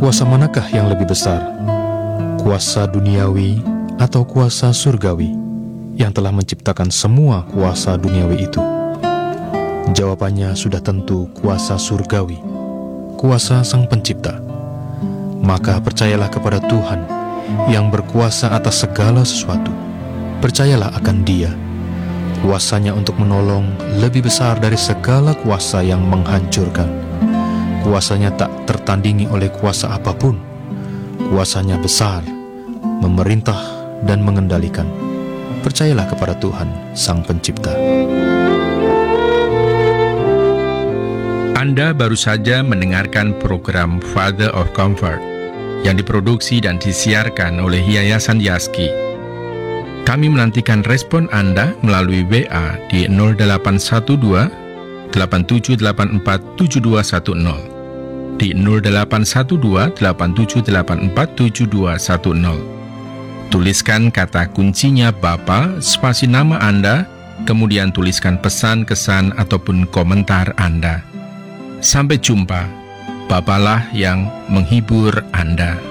Kuasa manakah yang lebih besar? Kuasa duniawi atau kuasa surgawi yang telah menciptakan semua kuasa duniawi itu? Jawabannya sudah tentu kuasa surgawi, kuasa Sang Pencipta. Maka percayalah kepada Tuhan yang berkuasa atas segala sesuatu. Percayalah akan Dia. Kuasanya untuk menolong lebih besar dari segala kuasa yang menghancurkan. Kuasanya tak tertandingi oleh kuasa apapun. Kuasanya besar, memerintah dan mengendalikan. Percayalah kepada Tuhan, Sang Pencipta. Anda baru saja mendengarkan program Father of Comfort yang diproduksi dan disiarkan oleh Yayasan Yaski. Kami menantikan respon Anda melalui WA di 0812 8784 7210, di 0812 8784 7210. Tuliskan kata kuncinya Bapa, spasi nama Anda, kemudian tuliskan pesan, kesan, ataupun komentar Anda. Sampai jumpa. Bapalah yang menghibur Anda.